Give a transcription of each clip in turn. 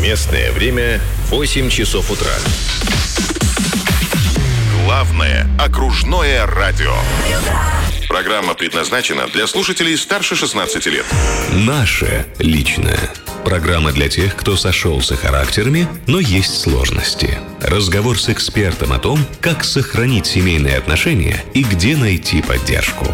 Местное время 8 часов утра. Главное окружное радио. Программа предназначена для слушателей старше 16 лет. Наше личное. Программа для тех, кто сошелся характерами, но есть сложности. Разговор с экспертом о том, как сохранить семейные отношения и где найти поддержку.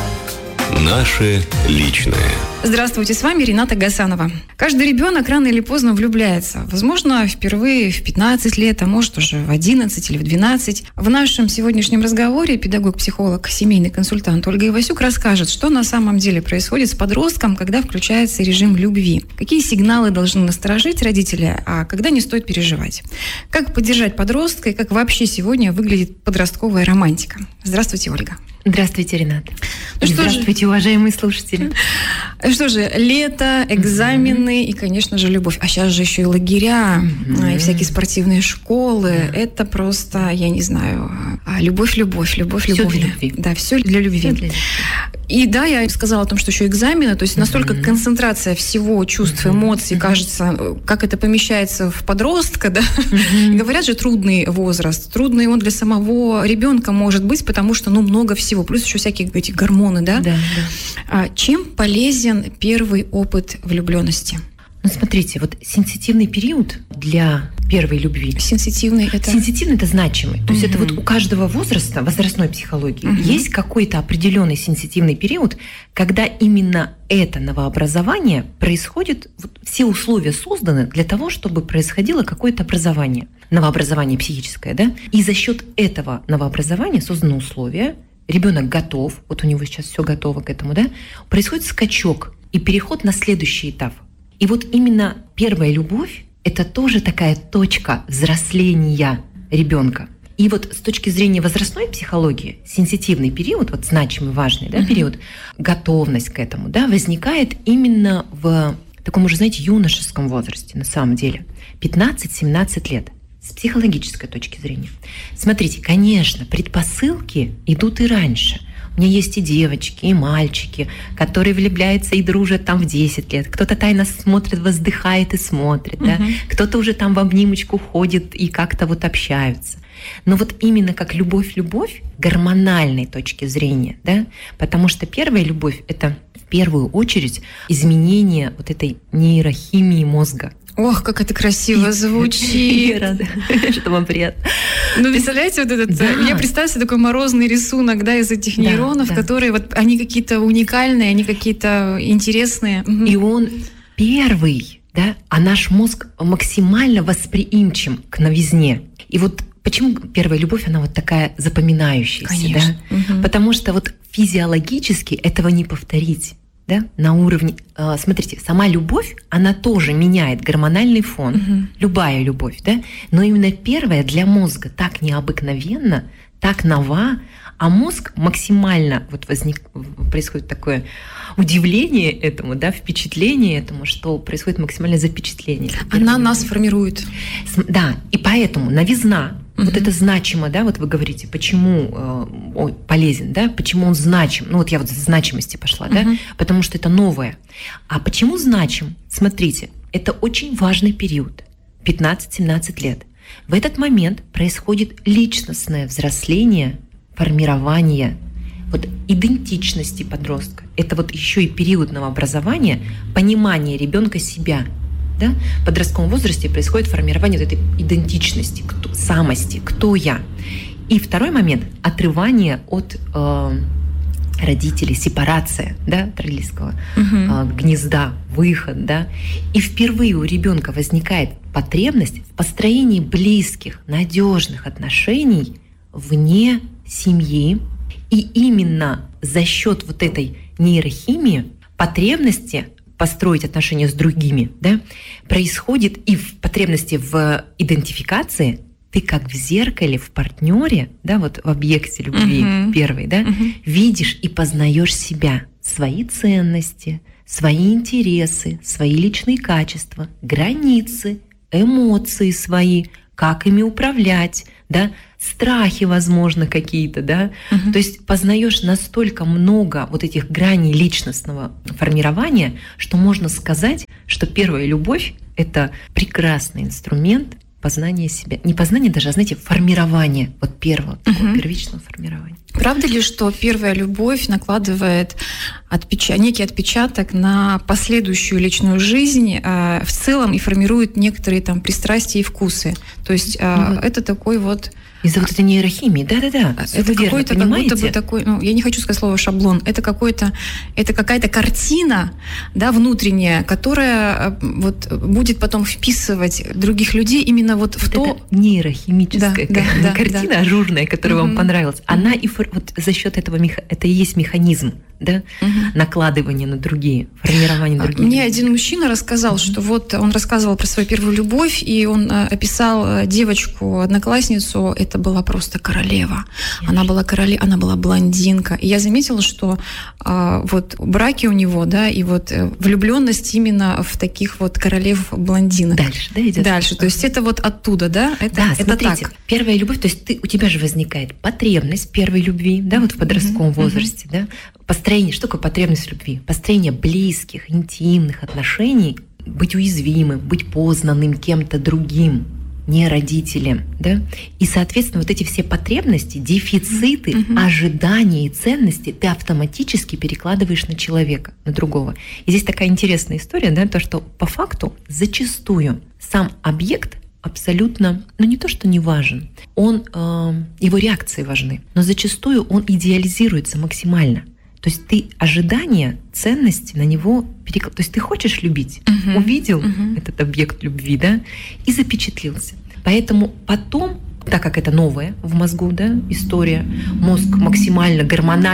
Наше личное. Здравствуйте, с вами Рената Гасанова. Каждый ребенок рано или поздно влюбляется. Возможно, впервые в 15 лет, а может уже в 11 или в 12. В нашем сегодняшнем разговоре педагог-психолог, семейный консультант Ольга Ивасюк расскажет, что на самом деле происходит с подростком, когда включается режим любви. Какие сигналы должны насторожить родители, а когда не стоит переживать. Как поддержать подростка и как вообще сегодня выглядит подростковая романтика. Здравствуйте, Ольга. Здравствуйте, Ренат. Здравствуйте, уважаемые слушатели. Что же, лето, экзамены и, конечно же, любовь. А сейчас же еще и лагеря, и всякие спортивные школы. Это просто, я не знаю, любовь. Все для любви. Да, все для любви. И да, я сказала о том, что еще экзамены, то есть настолько концентрация всего чувств, эмоций, кажется, как это помещается в подростка, да. Говорят же, трудный возраст. Трудный он для самого ребенка может быть, потому что, много всего. Плюс еще всякие эти гормоны, да? Да. Чем полезен первый опыт влюбленности? Смотрите, вот сенситивный период для первой любви. Сенситивный это значимый. То есть это вот у каждого возраста, возрастной психологии, есть какой-то определенный сенситивный период, когда именно это новообразование происходит, вот все условия созданы для того, чтобы происходило какое-то образование. Новообразование психическое, да? И за счет этого новообразования созданы условия, ребенок готов, вот у него сейчас все готово к этому, да? Происходит скачок и переход на следующий этап. И вот именно первая любовь – это тоже такая точка взросления ребенка. И вот с точки зрения возрастной психологии, сенситивный период, вот значимый, важный, да, период, готовность к этому, да, возникает именно в таком уже, знаете, юношеском возрасте, на самом деле, 15-17 лет, с психологической точки зрения. Смотрите, конечно, предпосылки идут и раньше. У меня есть и девочки, и мальчики, которые влюбляются и дружат там в 10 лет. Кто-то тайно смотрит, воздыхает и смотрит, да? Кто-то уже там в обнимочку ходит и как-то вот общаются. Но вот именно как любовь гормональной точки зрения, да? Потому что первая любовь – это в первую очередь изменение вот этой нейрохимии мозга. Ох, как это красиво звучит. Рада, что вам приятно. Представляете, вот этот, я представляю себе такой морозный рисунок, да, из этих нейронов, которые вот, они какие-то уникальные, они какие-то интересные. И он первый, да, а наш мозг максимально восприимчив к новизне. И вот почему первая любовь, она вот такая запоминающаяся, конечно. Да? Потому что вот физиологически этого не повторить. Да? На уровне, смотрите, сама любовь, она тоже меняет гормональный фон, любая любовь, да? Но именно первая для мозга так необыкновенна, так нова, а мозг максимально, вот происходит такое удивление этому, да, впечатление этому, что происходит максимальное запечатление. Она нас формирует. Да, и поэтому новизна, вот это значимо, да, вот вы говорите, почему полезен, да, почему он значим. Вот я вот с значимости пошла, да, потому что это новое. А почему значим? Смотрите, это очень важный период, 15-17 лет. В этот момент происходит личностное взросление, формирование вот идентичности подростка. Это вот еще и период новообразования, понимание ребенка себя. Да? В подростковом возрасте происходит формирование вот этой идентичности, самости, кто я. И второй момент – отрывание от родителей, сепарация, да, от родительского гнезда, выход. Да? И впервые у ребенка возникает потребность в построении близких, надежных отношений вне семьи. И именно за счет вот этой нейрохимии потребности построить отношения с другими, да, происходит и в потребности в идентификации. Ты как в зеркале, в партнере, да, вот в объекте любви первой, да, видишь и познаешь себя, свои ценности, свои интересы, свои личные качества, границы, эмоции свои, как ими управлять, да, страхи, возможно, какие-то, да. То есть познаешь настолько много вот этих граней личностного формирования, что можно сказать, что первая любовь — это прекрасный инструмент познания себя. Не познание даже, а, знаете, формирование вот первого, такого первичного формирования. Правда ли, что первая любовь накладывает некий отпечаток на последующую личную жизнь в целом и формирует некоторые там пристрастия и вкусы? То есть это такой вот... Из-за вот этой нейрохимии, да-да-да. Это какой-то, как будто бы такой, я не хочу сказать слово шаблон, это какая-то картина, да, внутренняя, которая вот будет потом вписывать других людей именно вот в то... Это нейрохимическая картина ажурная, которая вам понравилась. Она и вот за счет этого, это и есть механизм, да, накладывание на другие, формирование на другие. Мне один мужчина рассказал, что вот он рассказывал про свою первую любовь, и он описал девочку-одноклассницу, это была просто королева. Она была она была блондинка. И я заметила, что вот браки у него, да, и вот влюбленность именно в таких вот королев-блондинок. Дальше, да, идет? Дальше. То есть это вот оттуда, да? Да, смотрите, так. Первая любовь, то есть у тебя же возникает потребность первой любви, да, вот в подростковом возрасте, да, построение, что такое потребность в любви? Построение близких, интимных отношений, быть уязвимым, быть познанным кем-то другим, не родителем, да? И, соответственно, вот эти все потребности, дефициты, ожидания и ценности ты автоматически перекладываешь на человека, на другого. И здесь такая интересная история, да, то, что по факту зачастую сам объект абсолютно, не то, что не важен, его реакции важны, но зачастую он идеализируется максимально. То есть ты ожидания, ценности на него то есть ты хочешь любить, увидел этот объект любви, да, и запечатлился. Поэтому потом, так как это новое в мозгу, да, история, мозг максимально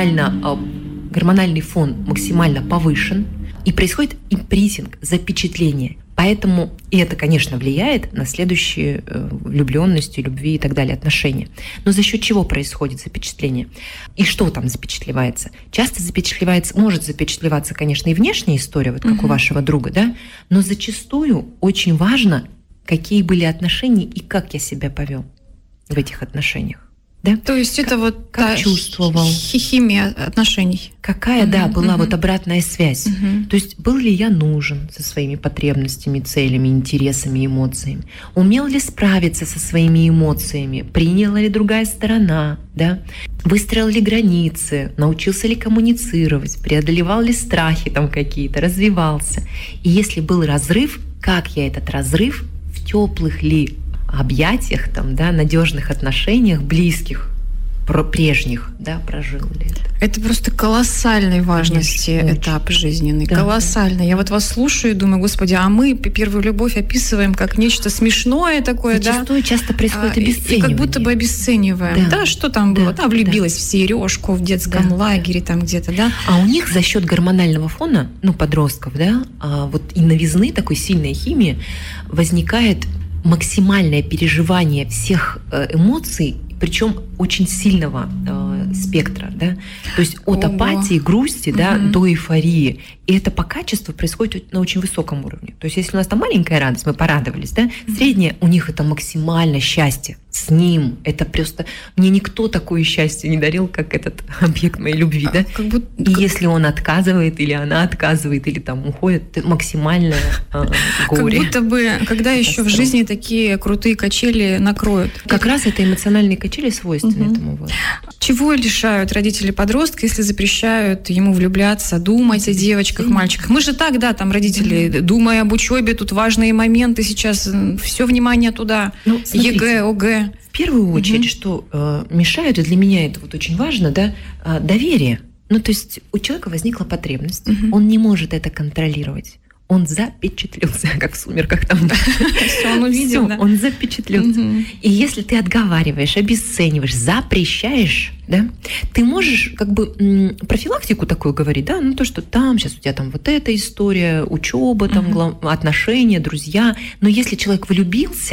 гормональный фон максимально повышен, и происходит импринтинг, запечатление. Поэтому, и это, конечно, влияет на следующие влюбленности, любви и так далее отношения. Но за счет чего происходит запечатление? И что там запечатлевается? Часто может запечатлеваться, конечно, и внешняя история, вот как у вашего друга, да, но зачастую очень важно, какие были отношения и как я себя повел в этих отношениях. Да? То есть это вот как чувствовал, химия отношений. Какая, была вот обратная связь. То есть был ли я нужен со своими потребностями, целями, интересами, эмоциями? Умел ли справиться со своими эмоциями? Приняла ли другая сторона? Да? Выстроил ли границы? Научился ли коммуницировать? Преодолевал ли страхи там какие-то? Развивался? И если был разрыв, как я этот разрыв в теплых ли объятиях, там, да, надежных отношениях, близких, прежних, да, прожил ли это? Это просто колоссальной важности этап жизненный, да, колоссальный. Я вот вас слушаю и думаю, господи, а мы первую любовь описываем как нечто смешное такое, зачастую, да? Часто происходит обесценивание. И как будто бы обесцениваем. Да, что там было? Да, влюбилась в сережку в детском лагере там где-то, да? А у них за счет гормонального фона, подростков, да, вот и новизны, такой сильной химии, возникает максимальное переживание всех эмоций, причем очень сильного спектра, да, то есть от апатии, грусти, да, до эйфории. И это по качеству происходит на очень высоком уровне. То есть если у нас там маленькая радость, мы порадовались, да, средняя у них это максимальное счастье. С ним это просто... Мне никто такое счастье не дарил, как этот объект моей любви, да. И если он отказывает, или она отказывает, или там уходит, это максимальное горе. Как будто бы, когда еще в жизни такие крутые качели накроют. Как раз это эмоциональные качели свойственны этому возрасту. Чего лишают родители подростка, если запрещают ему влюбляться, думать о девочках, мальчиках? Мы же так, да, там родители, думая об учебе, тут важные моменты, сейчас все внимание туда, ЕГЭ, ОГЭ. В первую очередь, что мешает, и для меня это вот очень важно, да, доверие. То есть у человека возникла потребность, он не может это контролировать. Он запечатлелся, как в «Сумерках» там. Все, он увидел, да? Он запечатлелся. И если ты отговариваешь, обесцениваешь, запрещаешь, да, ты можешь как бы профилактику такую говорить, да, то, что там сейчас у тебя там вот эта история, учеба, там отношения, друзья. Но если человек влюбился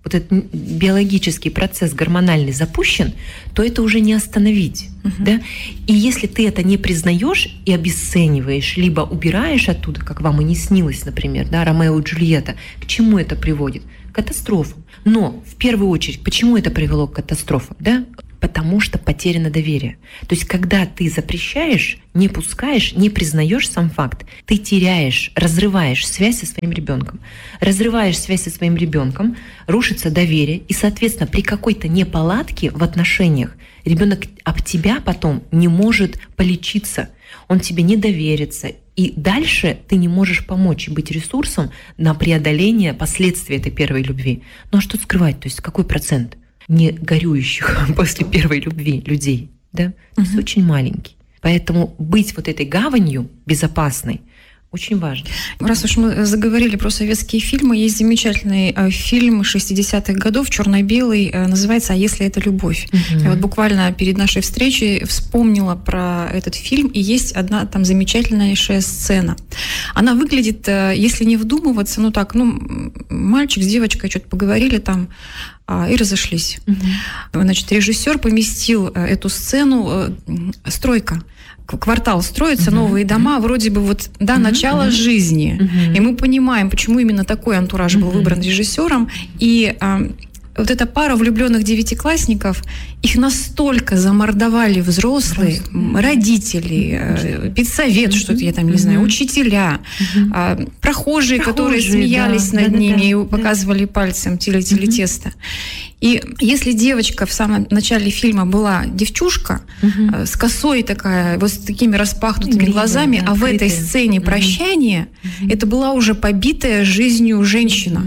вот этот биологический процесс гормональный запущен, то это уже не остановить. Да? И если ты это не признаешь и обесцениваешь, либо убираешь оттуда, как вам и не снилось, например, да, Ромео и Джульетта, к чему это приводит? К катастрофам. Но в первую очередь, почему это привело к катастрофам? Да? Потому что потеряно доверие. То есть, когда ты запрещаешь, не пускаешь, не признаешь сам факт, ты теряешь, разрываешь связь со своим ребенком. Разрываешь связь со своим ребенком, рушится доверие, и, соответственно, при какой-то неполадке в отношениях ребенок об тебя потом не может полечиться, он тебе не доверится, и дальше ты не можешь помочь и быть ресурсом на преодоление последствий этой первой любви. Ну а что скрывать? То есть какой процент не горюющих после первой любви людей? Да? То есть очень маленький. Поэтому быть вот этой гаванью безопасной очень важно. Раз уж мы заговорили про советские фильмы, есть замечательный фильм 60-х годов, черно-белый, называется «А если это любовь?». Я вот буквально перед нашей встречей вспомнила про этот фильм, и есть одна там замечательнейшая сцена. Она выглядит, если не вдумываться, мальчик с девочкой что-то поговорили там, и разошлись. Значит, режиссер поместил эту сцену, стройка. Квартал строится, новые дома, вроде бы начало жизни. И мы понимаем, почему именно такой антураж был выбран режиссером. И вот эта пара влюбленных девятиклассников, их настолько замордовали взрослые, родители, педсовет, что-то я там не знаю, учителя, прохожие, которые смеялись над ними и показывали пальцем тили-тили тесто. И если девочка в самом начале фильма была девчушка, с косой такая, вот с такими распахнутыми глазами, а в этой сцене прощания это была уже побитая жизнью женщина.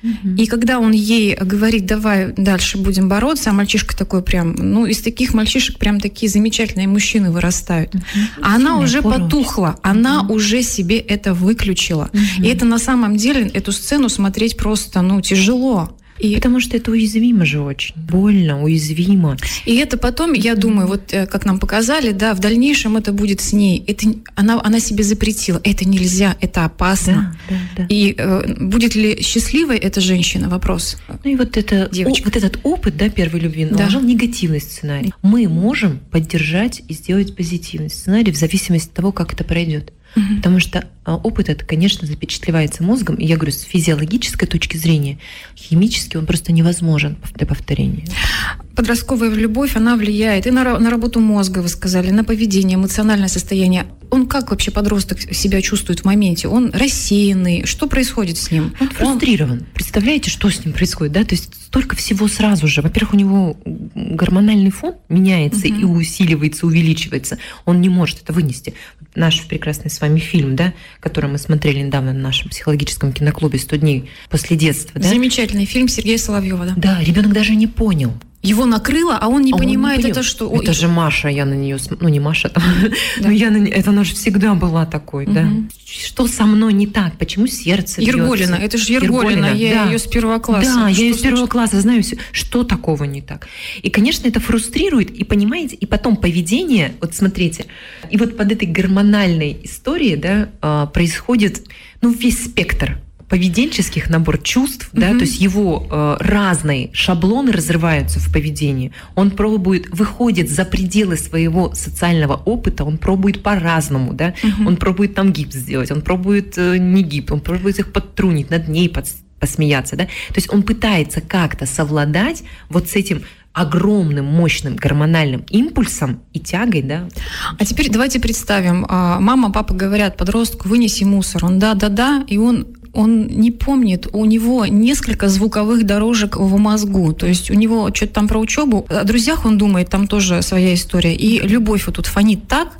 И когда он ей говорит: давай дальше будем бороться, а мальчишка такой прям, из таких мальчишек прям такие замечательные мужчины вырастают. А она уже потухла, она уже себе это выключила. И это на самом деле, эту сцену смотреть просто, тяжело. Потому что это уязвимо же очень. Больно, уязвимо. И это потом, я думаю, как нам показали, в дальнейшем это будет с ней. Она себе запретила. Это нельзя, это опасно. Да. И будет ли счастливой эта женщина? Вопрос. И вот этот опыт, первой любви, наложил негативный сценарий. Мы можем поддержать и сделать позитивный сценарий в зависимости от того, как это пройдет. Потому что опыт это, конечно, запечатлевается мозгом, и я говорю, с физиологической точки зрения, химически он просто невозможен для повторения. Подростковая любовь, она влияет и на работу мозга, вы сказали, на поведение, эмоциональное состояние. Он как вообще, подросток, себя чувствует в моменте? Он рассеянный? Что происходит с ним? Он фрустрирован. Представляете, что с ним происходит? Да? То есть столько всего сразу же. Во-первых, у него гормональный фон меняется и усиливается, увеличивается. Он не может это вынести. Наш прекрасный с вами фильм, который мы смотрели недавно на нашем психологическом киноклубе «100 дней после детства». Да? Замечательный фильм Сергея Соловьева. Да, ребенок даже не понял. Его накрыло, а он не понимает, это что... Это же Маша, я на нее... не Маша, но я на нее... Это она же всегда была такой, да. Что со мной не так? Почему сердце бьется? Ерголина, это же Ерголина, я ее с первого класса. Да, я ее с первого класса знаю, что такого не так. И, конечно, это фрустрирует, и понимаете, и потом поведение, смотрите, и под этой гормональной историей, происходит, весь спектр поведенческих, набор чувств, то есть его разные шаблоны разрываются в поведении. Он выходит за пределы своего социального опыта, он пробует по-разному, он пробует там гипс сделать, он пробует не гипс, он пробует их подтрунить, над ней посмеяться, То есть он пытается как-то совладать с этим огромным, мощным гормональным импульсом и тягой, А теперь давайте представим, мама, папа говорят подростку: вынеси мусор. Он да, и он не помнит, у него несколько звуковых дорожек в мозгу, то есть у него что-то там про учебу, о друзьях он думает, там тоже своя история, и любовь тут фонит так,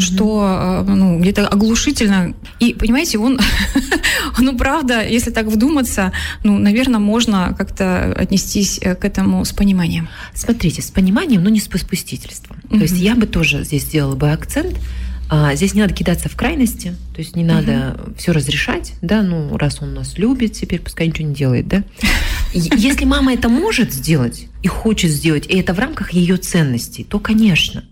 что где-то оглушительно, и понимаете, он правда, если так вдуматься, наверное, можно как-то отнестись к этому с пониманием. Смотрите, с пониманием, но не с попустительством. То есть я бы тоже здесь сделала бы акцент. Здесь не надо кидаться в крайности, то есть не надо все разрешать, раз он нас любит, теперь пускай ничего не делает, Если мама это может сделать и хочет сделать, и это в рамках ее ценностей, то, конечно.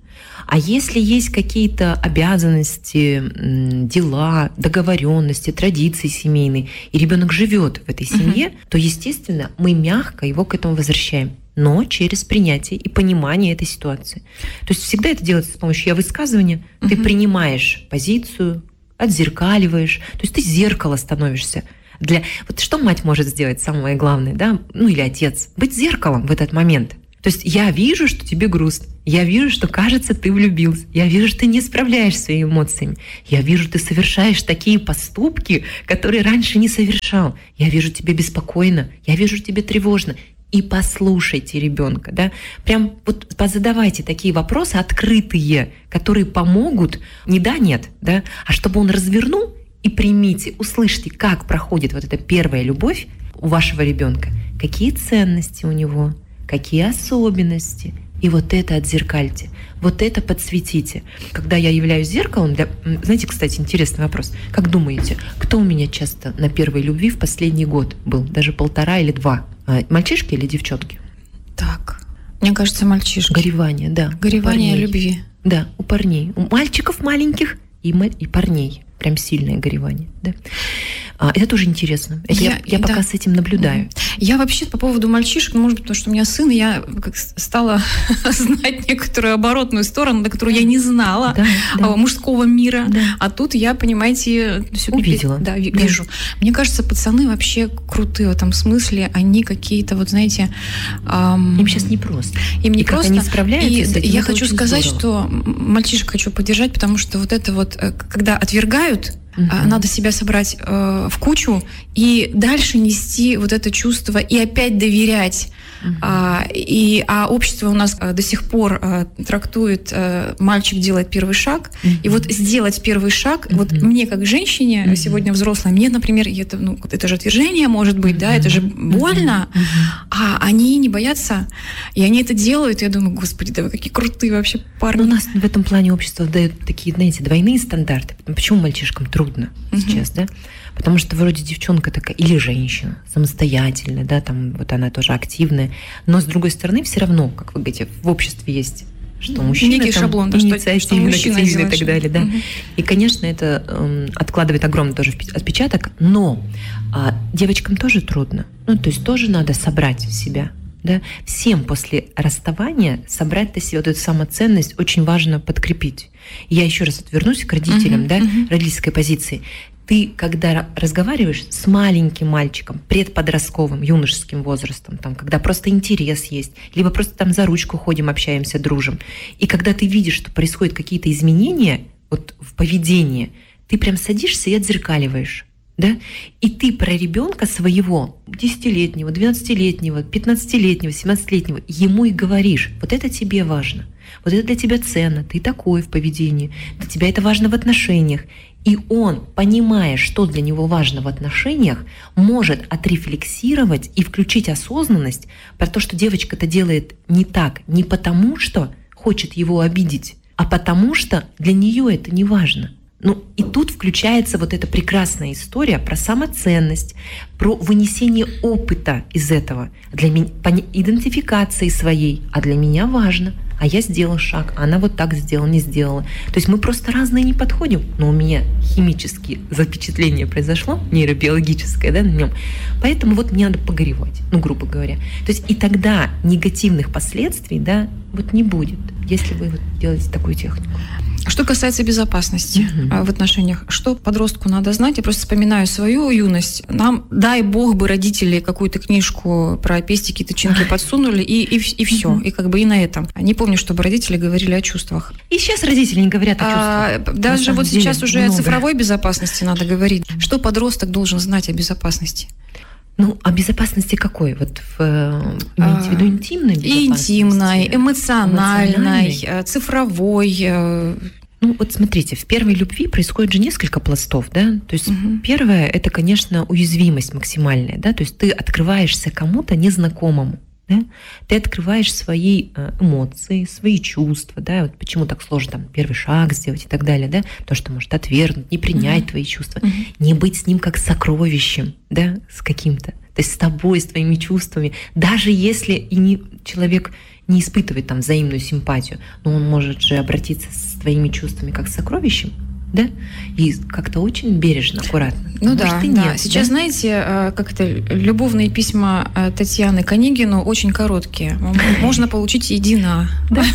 А если есть какие-то обязанности, дела, договоренности, традиции семейные, и ребенок живет в этой семье, то, естественно, мы мягко его к этому возвращаем, но через принятие и понимание этой ситуации. То есть всегда это делается с помощью высказывания. Ты принимаешь позицию, отзеркаливаешь, то есть ты зеркало становишься. Вот что мать может сделать, самое главное, да, ну или отец, быть зеркалом в этот момент. То есть я вижу, что тебе грустно, я вижу, что, кажется, ты влюбился, я вижу, что ты не справляешься своими эмоциями, я вижу, ты совершаешь такие поступки, которые раньше не совершал, я вижу, тебе беспокойно, я вижу, тебе тревожно. И послушайте ребенка, да, прям вот позадавайте такие вопросы открытые, которые помогут, не да, нет, да, а чтобы он развернул и примите, услышьте, как проходит вот эта первая любовь у вашего ребенка, какие ценности у него, какие особенности, и вот это отзеркальте, вот это подсветите. Когда я являюсь зеркалом, знаете, кстати, интересный вопрос, как думаете, кто у меня часто на первой любви в последний год был, даже 1,5 или 2? Мальчишки или девчонки? Так, мне кажется, мальчишки. Горевание, да. Горевание любви. Да, у парней. У мальчиков маленьких и парней. Прям сильное горевание. Да? Это тоже интересно. Я пока с этим наблюдаю. Я вообще по поводу мальчишек, может быть, потому что у меня сын, я как стала знать некоторую оборотную сторону, до которую я не знала, мужского мира. Да. А тут я, понимаете, увидела. Да, вижу. Мне кажется, пацаны вообще крутые в этом смысле. Они какие-то, вот знаете... им сейчас непросто. Им не просто. Они справляются с этим. Я хочу сказать, что мальчишек хочу поддержать, потому что вот это вот, когда отвергают, надо себя собрать в кучу и дальше нести вот это чувство и опять доверять. А общество у нас до сих пор трактует, мальчик делает первый шаг, и вот сделать первый шаг, вот мне как женщине, сегодня взрослой, мне, например, это же отвержение может быть, да, это же больно, а они не боятся, и они это делают, и я думаю, господи, да вы какие крутые вообще парни. Но у нас в этом плане общество дает такие, знаете, двойные стандарты. Почему мальчишкам трудно сейчас, да? Потому что вроде девчонка такая, или женщина, самостоятельная, да, там вот она тоже активная, но с другой стороны все равно, как вы говорите, в обществе есть, что мужчина некий там, шаблон, да, инициативный, активный и так далее, да. И, конечно, это откладывает огромный тоже отпечаток, но девочкам тоже трудно, то есть тоже надо собрать себя. Да? Всем после расставания собрать для себя вот эту самоценность очень важно подкрепить. Я еще раз отвернусь к родителям, родительской позиции. Ты, когда разговариваешь с маленьким мальчиком, предподростковым, юношеским возрастом, там, когда просто интерес есть, либо просто там за ручку ходим, общаемся, дружим, и когда ты видишь, что происходят какие-то изменения вот, в поведении, ты прям садишься и отзеркаливаешь. Да? И ты про ребенка своего, 10-летнего, 12-летнего, 15-летнего, 17-летнего, ему и говоришь, вот это тебе важно, вот это для тебя ценно, ты такой в поведении, для тебя это важно в отношениях. И он, понимая, что для него важно в отношениях, может отрефлексировать и включить осознанность про то, что девочка-то делает не так, не потому что хочет его обидеть, а потому что для нее это не важно. И тут включается вот эта прекрасная история про самоценность, про вынесение опыта из этого, для меня, идентификации своей, а для меня важно, а я сделал шаг, а она вот так сделала, не сделала. То есть мы просто разные не подходим, но у меня химические запечатление произошло, нейробиологическое, да, на нем, поэтому вот мне надо погоревать, грубо говоря. То есть и тогда негативных последствий, да, вот не будет, если вы вот делаете такую технику. Что касается безопасности в отношениях, что подростку надо знать? Я просто вспоминаю свою юность. Нам, дай бог бы, родители какую-то книжку про пестики, тычинки подсунули, и все. И как бы и на этом. Не помню, чтобы родители говорили о чувствах. И сейчас родители не говорят о чувствах. Даже вот сейчас уже о цифровой безопасности надо говорить. Что подросток должен знать о безопасности? О безопасности какой? Вот имеете в виду интимной безопасности? Интимной, эмоциональной, цифровой. Вот смотрите, в первой любви происходит же несколько пластов, да? То есть первое – это, конечно, уязвимость максимальная, да? То есть ты открываешься кому-то незнакомому. Да? Ты открываешь свои эмоции, свои чувства, да, вот почему так сложно там первый шаг сделать и так далее, да, то, что может отвергнуть, не принять твои чувства, не быть с ним как с сокровищем, да, с каким-то. То есть с тобой, с твоими чувствами. Даже если человек не испытывает там взаимную симпатию, но он может же обратиться с твоими чувствами как с сокровищем, да? И как-то очень бережно, аккуратно. Ну да. Сейчас, знаете, как-то любовные письма Татьяны к Онегину очень короткие. Можно получить едина.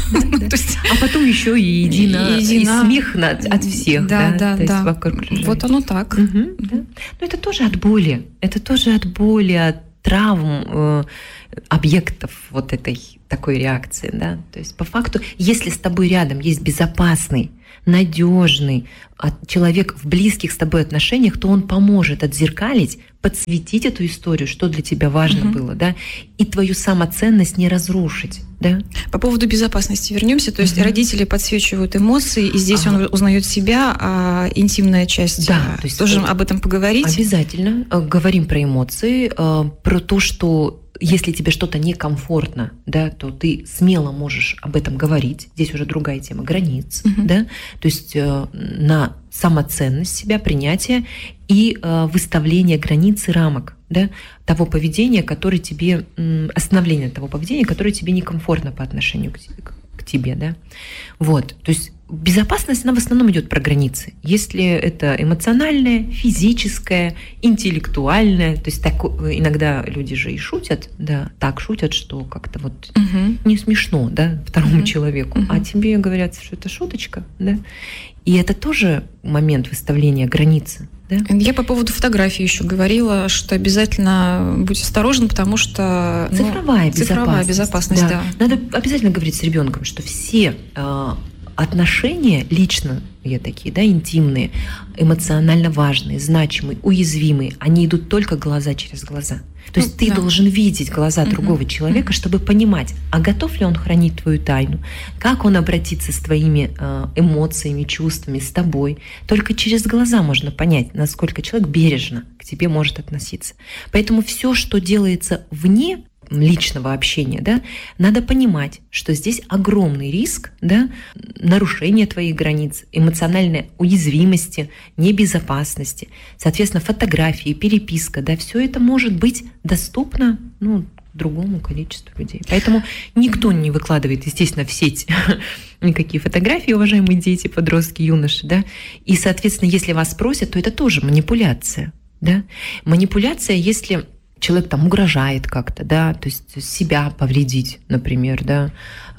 А потом еще и едина, и смех от всех. Да. Вот оно так. Но это тоже от боли. Это тоже от боли, от травм объектов вот этой такой реакции, да. То есть по факту, если с тобой рядом есть безопасный, надежный человек в близких с тобой отношениях, то он поможет отзеркалить, подсветить эту историю, что для тебя важно было, да, и твою самоценность не разрушить, да. По поводу безопасности вернемся. То есть родители подсвечивают эмоции, и здесь он узнает себя, а интимная часть, да, то есть тоже об этом поговорить. Обязательно говорим про эмоции, про то, что если тебе что-то некомфортно, да, то ты смело можешь об этом говорить. Здесь уже другая тема границ, да, то есть на самоценность себя, принятие и выставление границ и рамок, да, того поведения, которое тебе, остановление того поведения, которое тебе некомфортно по отношению к тебе, да. Вот, то есть безопасность, она в основном идет про границы. Если это эмоциональное, физическое, интеллектуальное, то есть так, иногда люди же и шутят, да, так шутят, что как-то вот не смешно, да, второму человеку, а тебе говорят, что это шуточка, да. И это тоже момент выставления границы. Да? Я по поводу фотографии еще говорила, что обязательно будь осторожен, потому что цифровая безопасность. Да. Надо обязательно говорить с ребенком, что все отношения лично такие, да, интимные, эмоционально важные, значимые, уязвимые, они идут только глаза через глаза. То есть ты должен видеть глаза другого человека, чтобы понимать, а готов ли он хранить твою тайну, как он обратится с твоими эмоциями, чувствами, с тобой. Только через глаза можно понять, насколько человек бережно к тебе может относиться. Поэтому все, что делается вне личного общения, да, надо понимать, что здесь огромный риск, да, нарушения твоих границ, эмоциональной уязвимости, небезопасности. Соответственно, фотографии, переписка, да, все это может быть доступно, другому количеству людей. Поэтому никто не выкладывает, естественно, в сеть никакие фотографии, уважаемые дети, подростки, юноши, да. И, соответственно, если вас спросят, то это тоже манипуляция, да. Манипуляция, если человек там угрожает как-то, да, то есть себя повредить, например, да,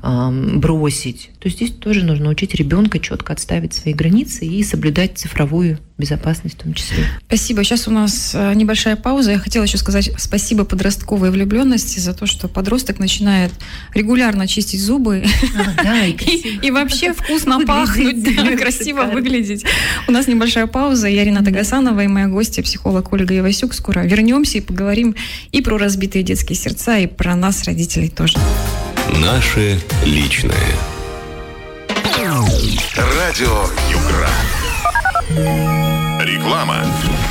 бросить. То есть здесь тоже нужно учить ребенка четко отставить свои границы и соблюдать цифровую безопасность в том числе. Спасибо. Сейчас у нас небольшая пауза. Я хотела еще сказать спасибо подростковой влюбленности за то, что подросток начинает регулярно чистить зубы и вообще вкусно пахнуть, красиво выглядеть. У нас небольшая пауза. Я Рената Гасанова и моя гостья, психолог Ольга Ивасюк. Скоро вернемся и поговорим и про разбитые детские сердца, и про нас, родителей, тоже. Наше личное. Радио Югра. Реклама.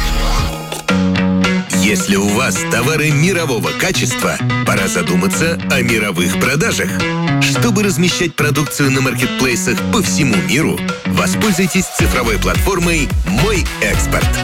Если у вас товары мирового качества, пора задуматься о мировых продажах. Чтобы размещать продукцию на маркетплейсах по всему миру, воспользуйтесь цифровой платформой «Мой экспорт».